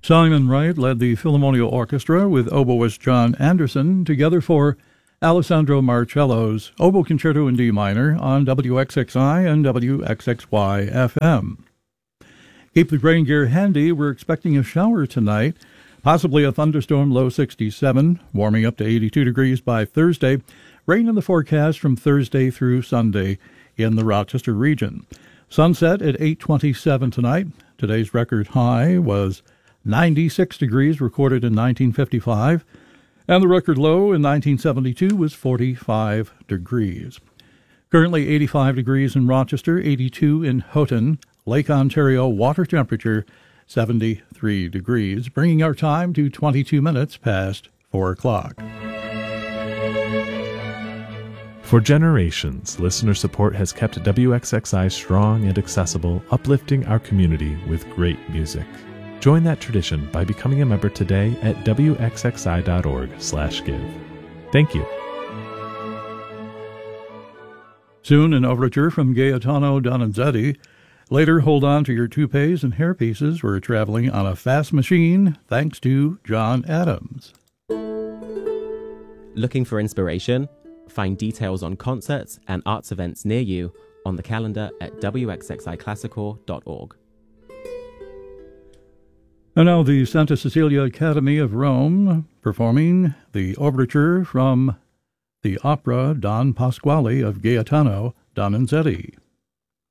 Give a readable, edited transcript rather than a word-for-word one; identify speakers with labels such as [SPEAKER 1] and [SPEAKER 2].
[SPEAKER 1] Simon Wright led the Philharmonia Orchestra with oboist John Anderson together for Alessandro Marcello's Oboe Concerto in D minor on WXXI and WXXY FM. Keep the rain gear handy. We're expecting a shower tonight, possibly a thunderstorm, low 67, warming up to 82 degrees by Thursday. Rain in the forecast from Thursday through Sunday in the Rochester region. Sunset at 8:27 tonight. Today's record high was 96 degrees, recorded in 1955, and the record low in 1972 was 45 degrees. Currently 85 degrees in Rochester, 82 in Houghton, Lake Ontario water temperature 73 degrees, bringing our time to 22 minutes past 4 o'clock.
[SPEAKER 2] For generations, listener support has kept WXXI strong and accessible, uplifting our community with great music. Join that tradition by becoming a member today at wxxi.org/give. Thank you.
[SPEAKER 1] Soon an overture from Gaetano Donizetti. Later, hold on to your toupees and hairpieces. We're traveling on a fast machine thanks to John Adams.
[SPEAKER 3] Looking for inspiration? Find details on concerts and arts events near you on the calendar at wxxiclassical.org.
[SPEAKER 1] And now the Santa Cecilia Academy of Rome performing the overture from the opera Don Pasquale of Gaetano Donizetti.